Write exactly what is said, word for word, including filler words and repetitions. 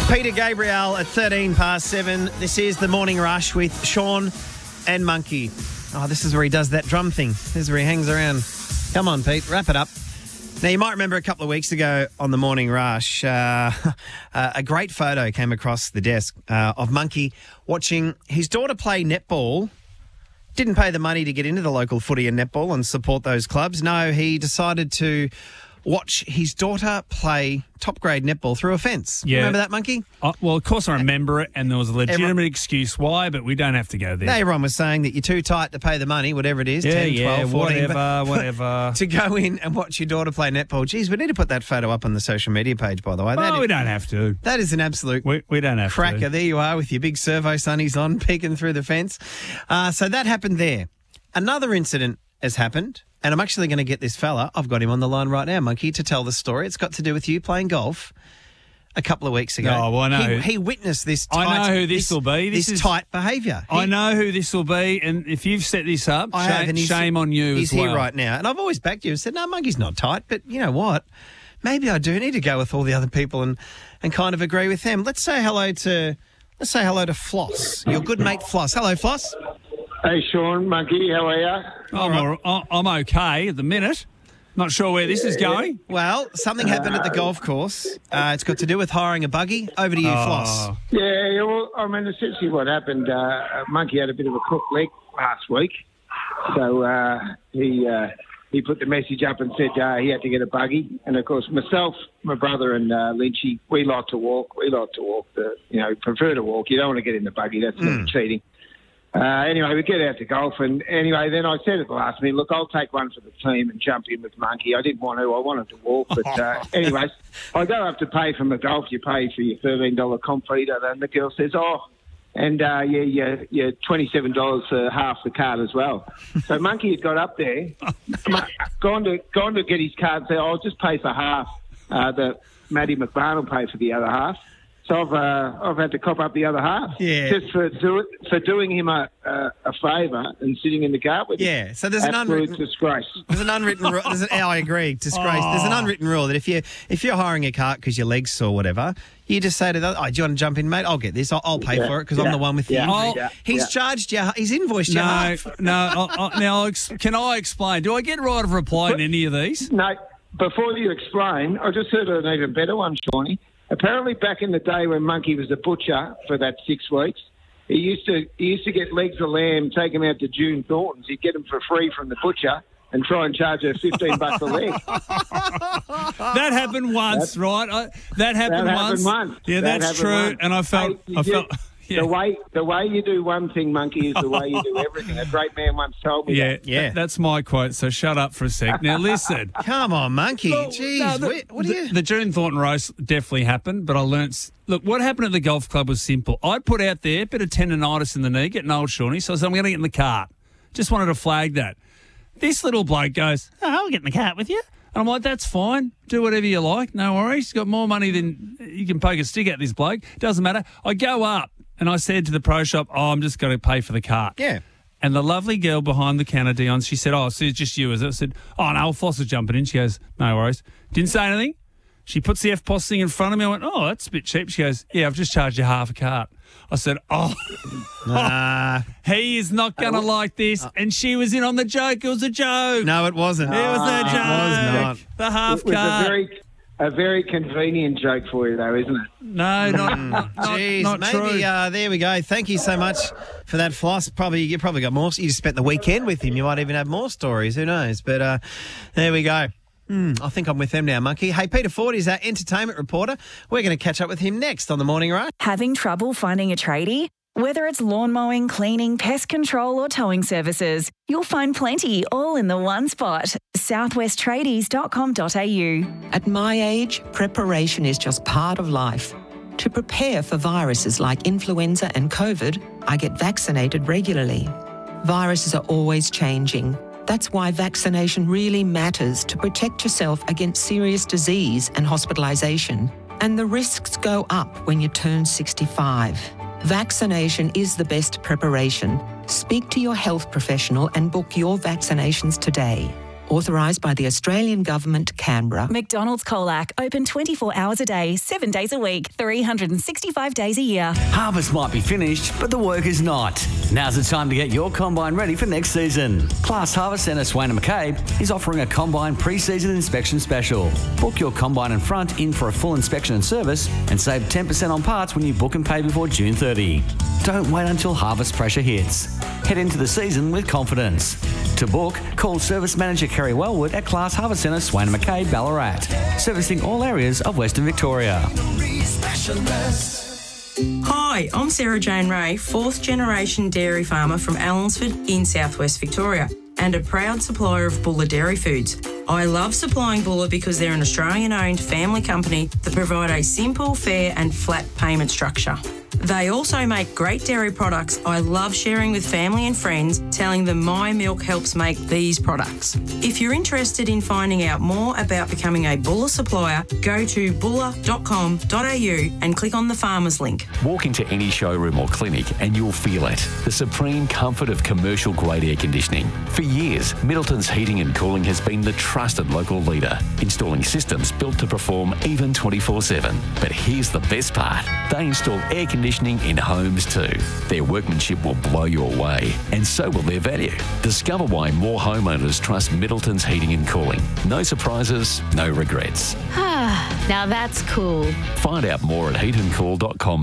Peter Gabriel at thirteen past seven. This is the Morning Rush with Sean and Monkey. Oh, this is where he does that drum thing. This is where he hangs around. Come on, Pete, wrap it up. Now, you might remember a couple of weeks ago on the Morning Rush, uh, a great photo came across the desk uh, of Monkey watching his daughter play netball. Didn't pay the money to get into the local footy and netball and support those clubs. No, he decided to watch his daughter play top-grade netball through a fence. Yeah. Remember that, Monkey? Uh, well, of course I remember it, and there was a legitimate Everyone, excuse why, but we don't have to go there. everyone was saying that you're too tight to pay the money, whatever it is, yeah, ten, yeah, twelve, fourteen. whatever, but, whatever. To go in and watch your daughter play netball. Geez, we need to put that photo up on the social media page, by the way. That Oh, is, we don't have to. That is an absolute We, we don't have cracker. to. There you are with your big servo sunnies on, peeking through the fence. Uh, so that happened there. Another incident has happened, and I'm actually going to get this fella, I've got him on the line right now, Monkey, to tell the story. It's got to do with you playing golf a couple of weeks ago. Oh, well, I know. He, he witnessed this tight... I know who this will be. This This, is- tight behaviour. He- I know who this will be, and if you've set this up, I shame, have, and he's- shame on you He's as well. here right now. And I've always backed you and said, no, Monkey's not tight. But you know what? Maybe I do need to go with all the other people and, and kind of agree with them. Let's say hello to... Let's say hello to Floss, your good mate Floss. Hello, Floss. Hey, Sean, Monkey, how are you? I'm, all, right. I'm okay at the minute. Not sure where this is going. Well, something happened at the golf course. Uh, it's got to do with hiring a buggy. Over to you, Oh. Floss. Yeah, yeah, well, I mean, essentially what happened, uh, Monkey had a bit of a crook leg last week. So uh, he uh, he put the message up and said uh, he had to get a buggy. And, of course, myself, my brother and uh, Lynchy, we like to walk. We like to walk, the, you know, prefer to walk. You don't want to get in the buggy. That's mm. cheating. Uh, anyway, we get out to golf, and anyway, then I said at the last minute, look, I'll take one for the team and jump in with Monkey. I didn't want to. I wanted to walk. But uh, anyways, I go up to pay for my golf. You pay for your thirteen dollars comp feeder. And the girl says, oh, and uh, yeah, yeah, yeah, twenty-seven dollars for half the card as well. So Monkey had got up there, gone to gone to get his card and said, oh, I'll just pay for half. Uh, the Maddie McMahon will pay for the other half. So I've uh, I've had to cop up the other half, Yeah. just for do, for doing him a a, a favour and sitting in the car with him. Yeah, so there's an Absolute unwritten disgrace. There's an unwritten rule. There's an, I agree, disgrace. There's an unwritten rule that if you if you're hiring a cart because your legs sore, or whatever, you just say to the, oh, do you want to jump in, mate? I'll get this. I'll, I'll pay Yeah, for it because yeah, I'm the one with the yeah, injury. yeah, He's yeah. charged you. He's invoiced you No, half. no. I, I, now, I'll ex- can I explain? Do I get right of reply in any of these? No, before you explain, I just heard an even better one, Shawnee. Apparently, back in the day when Monkey was a butcher for that six weeks, he used to he used to get legs of lamb, take them out to June Thornton's. He'd get them for free from the butcher and try and charge her fifteen bucks a leg. That happened once, That's- right? I, that happened That once. happened once. Yeah, That that's happened true. once. And I felt, Hey, you I do- felt, yeah, The way the way you do one thing, Monkey, is the way you do everything. A great man once told me yeah, that. Yeah. that- that's my quote. So shut up for a sec. Now listen. Come on, Monkey. Well, Jeez, no, the, what, what are the, you... the June Thornton roast definitely happened, but I learnt. s- Look, what happened at the golf club was simple. I put out there a bit of tendonitis in the knee, getting old, Shawnee, so I said, I'm going to get in the cart. Just wanted to flag that. This little bloke goes, oh, I'll get in the cart with you. And I'm like, that's fine. Do whatever you like. No worries. He's got more money than you can poke a stick at this bloke. Doesn't matter. I go up and I said to the pro shop, oh, I'm just going to pay for the cart. Yeah. And the lovely girl behind the counter, Dion, she said, oh, so it's just you, is it? I said, oh, no, Foss is jumping in. She goes, no worries. Didn't say anything. She puts the F P O S thing in front of me. I went, oh, that's a bit cheap. She goes, yeah, I've just charged you half a cart. I said, oh, Nah. he is not going to like this. And she was in on the joke. It was a joke. No, it wasn't. It was a It joke. was not. The half It was a cart. very a very convenient joke for you, though, isn't it? No, not, not, not, Jeez, not maybe true. uh, there we go. Thank you so much for that, Floss. Probably you probably got more. You just spent the weekend with him. You might even have more stories. Who knows? But uh, there we go. Mm, I think I'm with them now, Monkey. Hey, Peter Ford is our entertainment reporter. We're going to catch up with him next on the Morning Rush. Having trouble finding a tradie? Whether it's lawn mowing, cleaning, pest control or towing services, you'll find plenty all in the one spot. southwest tradies dot com dot a u. At my age, preparation is just part of life. To prepare for viruses like influenza and COVID, I get vaccinated regularly. Viruses are always changing. That's why vaccination really matters to protect yourself against serious disease and hospitalisation. And the risks go up when you turn sixty-five. Vaccination is the best preparation. Speak to your health professional and book your vaccinations today. Authorised by the Australian Government, Canberra. McDonald's Colac, open twenty-four hours a day, seven days a week, three hundred sixty-five days a year. Harvest might be finished, but the work is not. Now's the time to get your combine ready for next season. Class Harvest Centre Swain and McCabe is offering a combine pre-season inspection special. Book your combine and front in for a full inspection and service and save ten percent on parts when you book and pay before June thirtieth. Don't wait until harvest pressure hits. Head into the season with confidence. To book, call Service Manager Kerry Wellwood at Class Harvest Centre, Swain and McCabe, Ballarat, servicing all areas of Western Victoria. Hi, I'm Sarah Jane Ray, fourth generation dairy farmer from Allensford in southwest Victoria and a proud supplier of Buller Dairy Foods. I love supplying Buller because they're an Australian-owned family company that provide a simple, fair and flat payment structure. They also make great dairy products I love sharing with family and friends, telling them my milk helps make these products. If you're interested in finding out more about becoming a Buller supplier, go to buller dot com dot a u and click on the farmers link. Walk into any showroom or clinic and you'll feel it. The supreme comfort of commercial grade air conditioning. For years, Middleton's Heating and Cooling has been the trusted local leader, installing systems built to perform even twenty-four seven. But here's the best part. They install air conditioning in homes too. Their workmanship will blow you away, and so will their value. Discover why more homeowners trust Middleton's Heating and Cooling. No surprises, no regrets. Now that's cool. Find out more at heat and cool dot com.